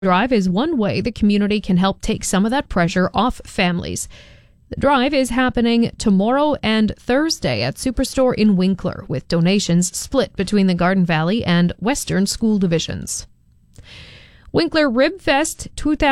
Drive is one way the community can help take some of that pressure off families. The drive is happening tomorrow and Thursday at Superstore in Winkler, with donations split between the Garden Valley and Western school divisions. Winkler Rib Fest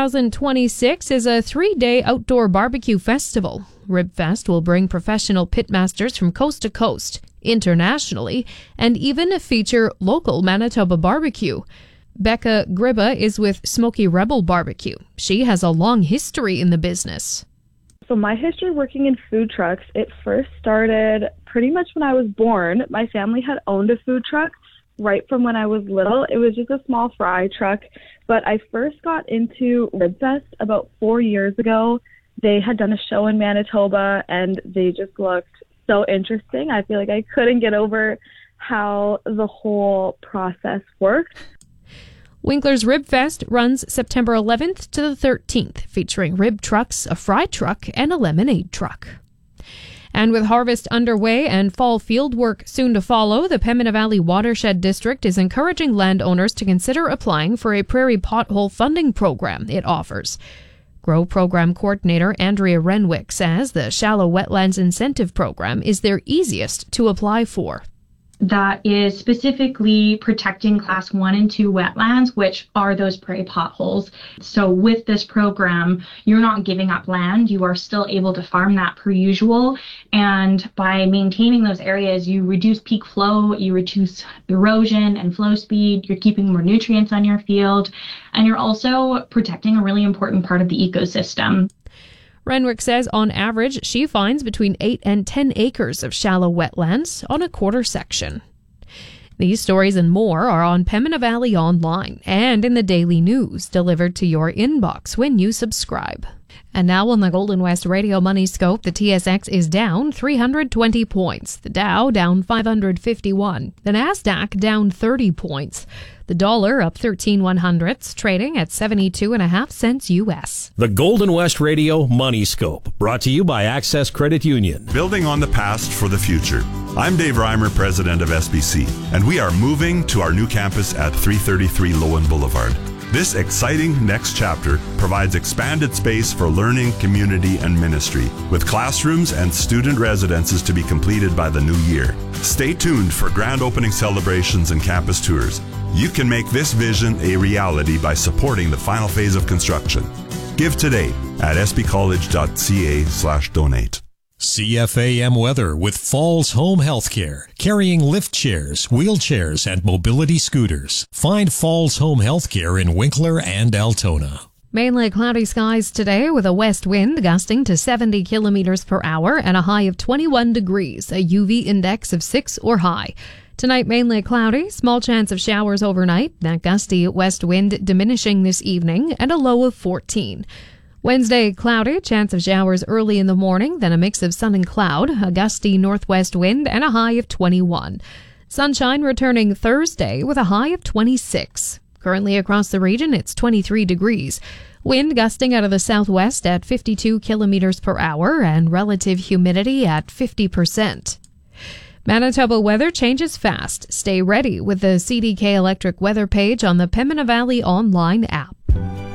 2026 is a 3-day outdoor barbecue festival. Rib Fest will bring professional pitmasters from coast to coast, internationally, and even feature local Manitoba barbecue. Becca Gribba is with Smoky Rebel Barbecue. She has a long history in the business. So my history working in food trucks, it first started pretty much when I was born. My family had owned a food truck right from when I was little. It was just a small fry truck, but I first got into Rib Fest about 4 years ago. They had done a show in Manitoba, and they just looked so interesting. I feel like I couldn't get over how the whole process worked. Winkler's Rib Fest runs September 11th to the 13th, featuring rib trucks, a fry truck, and a lemonade truck. And with harvest underway and fall field work soon to follow, the Pembina Valley Watershed District is encouraging landowners to consider applying for a prairie pothole funding program it offers. GROW Program Coordinator Andrea Renwick says the Shallow Wetlands Incentive Program is their easiest to apply for. That is specifically protecting Class 1 and 2 wetlands, which are those prairie potholes. So with this program, you're not giving up land. You are still able to farm that per usual. And by maintaining those areas, you reduce peak flow, you reduce erosion and flow speed, you're keeping more nutrients on your field, and you're also protecting a really important part of the ecosystem. Renwick says on average she finds between 8 and 10 acres of shallow wetlands on a quarter section. These stories and more are on Pembina Valley Online and in the Daily News, delivered to your inbox when you subscribe. And now on the Golden West Radio Money Scope, the TSX is down 320 points. The Dow down 551. The Nasdaq down 30 points. The dollar up 13/100ths, trading at 72.5 cents U.S. The Golden West Radio Money Scope, brought to you by Access Credit Union. Building on the past for the future. I'm Dave Reimer, president of SBC, and we are moving to our new campus at 333 Lowen Boulevard. This exciting next chapter provides expanded space for learning, community, and ministry, with classrooms and student residences to be completed by the new year. Stay tuned for grand opening celebrations and campus tours. You can make this vision a reality by supporting the final phase of construction. Give today at sbcollege.ca/donate. CFAM weather with Falls Home Healthcare, carrying lift chairs, wheelchairs, and mobility scooters. Find Falls Home Healthcare in Winkler and Altona. Mainly cloudy skies today with a west wind gusting to 70 kilometers per hour and a high of 21 degrees, a UV index of 6 or high. Tonight, mainly cloudy, small chance of showers overnight, that gusty west wind diminishing this evening, and a low of 14. Wednesday, cloudy, chance of showers early in the morning, then a mix of sun and cloud, a gusty northwest wind, and a high of 21. Sunshine returning Thursday with a high of 26. Currently across the region, it's 23 degrees. Wind gusting out of the southwest at 52 kilometers per hour and relative humidity at 50%. Manitoba weather changes fast. Stay ready with the CDK Electric weather page on the Pembina Valley Online app.